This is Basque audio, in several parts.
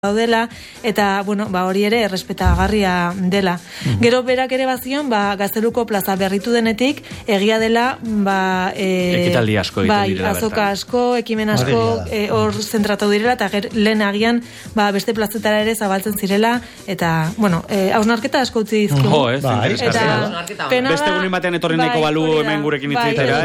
daudela, eta, bueno, hori ere errespetagarria dela. Gero berak ere bazion, Gazteluko plaza berritu denetik, egia dela, ekitaldi asko egiten direla. Azoka asko, ekimen asko, hor zentratu direla, eta lehen agian, beste plazetara ere zabaltzen zirela, eta, bueno, hausnarketa asko utzi dizkigu. Jo, ez, beste gunin batean etorri nahiko balu hemen gurekin itzitera,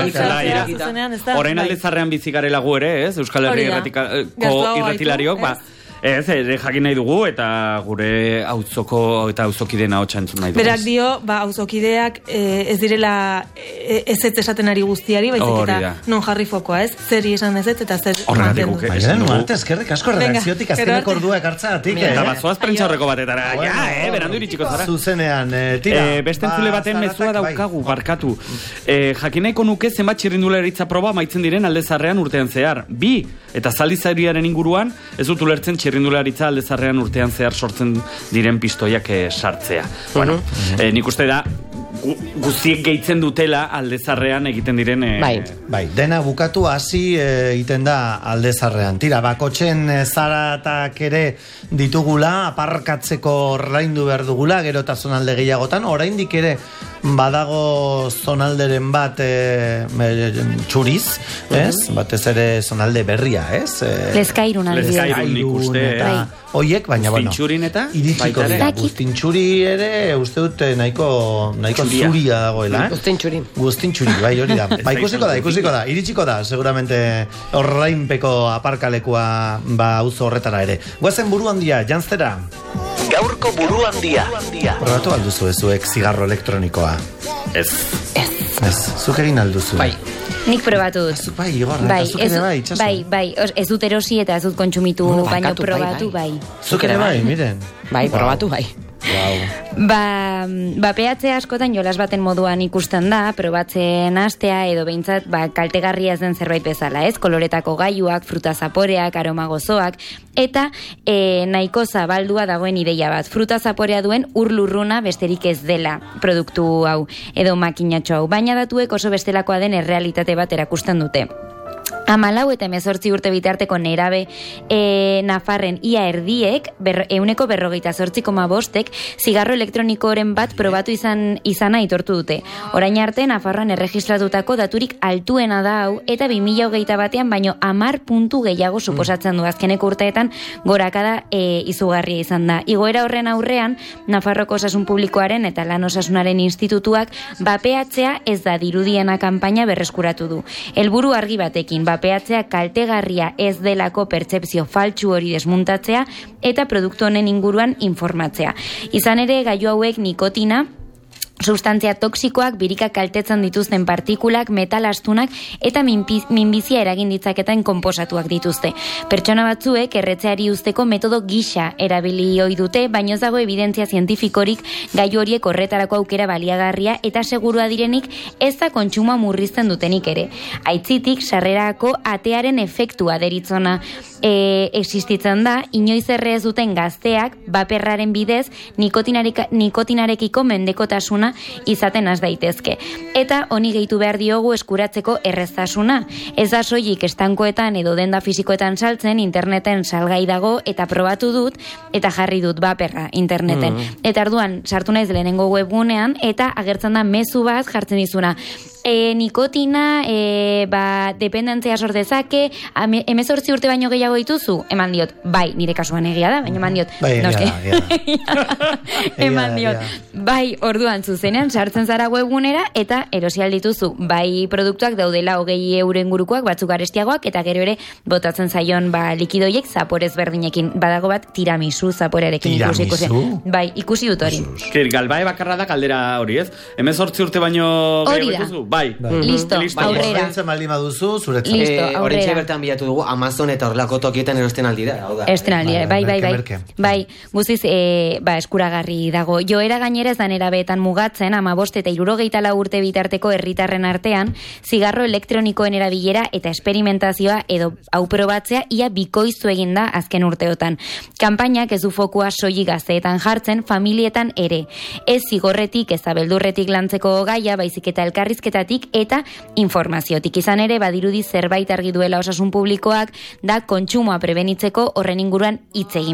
orain Aldezarrean bizikarela gu ere, ez, Euskal Herri irratilariok, ez, jakin nahi dugu, eta gure auzoko eta auzokideen ahotsa entzun nahi dugu. Berak dio, auzokideak ez direla ez esaten ari guztiari, baizik eta non jarri fokoa, ez? Zeri esan ez eta zer mantendu. Baina, nuarte, eskerrik asko redakziotik azkeneko ordua ekartzatik. Eta bazoaz prentxaurreko batetara, berandu iritsiko zara. Zuzenean, tira. Beste entzule baten mezua daukagu, barkatu. Jakin nahiko nuke zenbat txirrindularitza proba maitzen diren Aldezarrean urtean zehar. 2, eta zaldizariaren inguruan, ez dut ulertzen txirrindularitza Aldezarrean urtean zehar sortzen diren pistoiak sartzea. Bueno, nik uste da guztiek gehitzen dutela Aldezarrean egiten diren... Bai, dena bukatu hasi egiten da Aldezarrean. Tira, bakotxen zaratak ere ditugula, aparkatzeko ordaindu behar dugula, gero eta zonalde gehiagotan, oraindik ere badago zonalderen bat txuriz, ez? Batez ere zonalde berria, ez? Lezkairun ikuste, oiek, baina, bueno, iritsiko dira. Guztintxuri ere, uste dut, nahiko zuria dagoela, Guztintxuri, bai, hori da. Ikusiko da, iritsiko da, seguramente orrainpeko aparkalekua auzo horretara ere. Guazen buru handia, janztera? Gaurko buru handia. Probatu alduzu ezuek zigarro elektronikoa? Ez. Zuk egin alduzu? Bai. Nik probatu dut. Bai, Igor, zuk ere bai, itxasun. Bai, ez dut erosi eta ez dut kontsumitu, baina probatu bai. Zuk ere bai, miren. Bai, probatu bai. Peatze askotan jolas baten moduan ikusten da, probatzen hastea edo behintzat kaltegarria ez den zerbait bezala, ez? Koloretako gailuak, fruta zaporeak, aroma gozoak, eta nahiko zabaldua dagoen ideia bat. Fruta zaporea duen urlurruna besterik ez dela produktu hau, edo makinatxo hau, baina datuek oso bestelakoa den errealitate bat erakusten dute. 14 eta 18 urte bitarteko nerabe Nafarren ia erdiek 148,5 zigarro elektronikoren bat probatu izana aitortu dute. Orain arte Nafarroan erregistratutako daturik altuena da hau, eta 2021 batean baino 10 puntu gehiago suposatzen du. Azkeneko urteetan gorakada izugarria izan da. Igoera horren aurrean Nafarroko Osasun Publikoaren eta Lan Osasunaren Institutuak bapeatzea ez da dirudiena kanpaina berreskuratu du. Helburu argi batekin, bapeatzea kaltegarria ez delako pertzepzio faltsu hori desmuntatzea eta produktu honen inguruan informatzea. Izan ere, gailu hauek nikotina, substantzia toksikoak, birika kaltetzen dituzten partikulak, metal astunak eta minbizia eragin ditzaketen konposatuak dituzte. Pertsona batzuek erretzeari uzteko metodo gisa erabili ohi dute, baina ez dago evidentzia zientifikorik gailu horiek horretarako aukera baliagarria eta segurua direnik ez da kontsumoa murrizten dutenik ere. Aitzitik, sarrerako atearen efektua deritzona existitzen da, inoiz erre ez duten gazteak baperraren bidez nikotinarekiko mendekotasuna izaten has daitezke. Eta honi gehitu behar diogu eskuratzeko erreztasuna. Ez da soilik estankoetan edo denda fisikoetan saltzen, interneten salgai dago eta probatu dut eta jarri dut baperra interneten. Eta arduan sartu naiz lehenengo webgunean eta agertzen da mezu bat jartzen dizuna. Nikotina dependentzia sor dezake, 18 urte baino gehiago dituzu? Eman diot, bai, nire kasuan egia da, baina eman diot. Eman diot. Bai, orduan zuzenean sartzen zara webgunera eta erosi aldituzu. Bai, produktuak daudela 20 euren gurukoak, batzuk garestiagoak, eta gero ere botatzen zaion likidoiek zaporez berdinekin. Badago bat tiramisu zaporearekin ikusi. Bai, ikusi dut hori. Galbae bakarra da kaldera hori, ez? 18 urte baino gehiago dituzu? Bai. Listo, aurrera. Horrentxe bertan bilatu dugu Amazon eta horrelako tokietan erosten aldira. Erosten aldira, bai. Guztiz, eskuragarri dago. Joera gainera ez da nerabeetan muga probatzen 15 eta 64 urte bitarteko herritarren artean, zigarro elektronikoen erabilera eta esperimentazioa edo hau probatzea ia bikoiztu eginda azken urteotan. Kanpainak ez du fokua soilik gazteetan jartzen, familietan ere. Ez zigorretik, ez beldurretik lantzeko gaia, baizik eta elkarrizketatik eta informaziotik. Izan ere, badirudi zerbait argi duela osasun publikoak, da kontsumoa prebenitzeko horren inguruan hitz egin